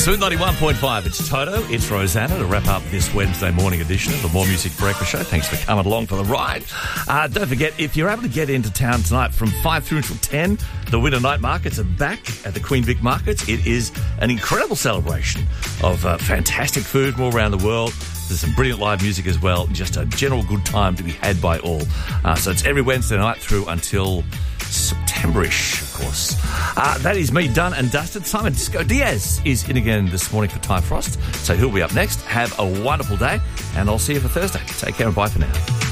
Smooth 91.5, it's Toto, it's Rosanna to wrap up this Wednesday morning edition of the More Music Breakfast Show. Thanks for coming along for the ride. Don't forget, if you're able to get into town tonight from 5 through until 10, the winter night markets are back at the Queen Vic Markets. It is an incredible celebration of fantastic food from all around the world. There's some brilliant live music as well. Just a general good time to be had by all. So it's every Wednesday night through until September-ish, of course. That is me done and dusted. Simon Disco Diaz is in again this morning for Ty Frost, so he'll be up next. Have a wonderful day, and I'll see you for Thursday. Take care and bye for now.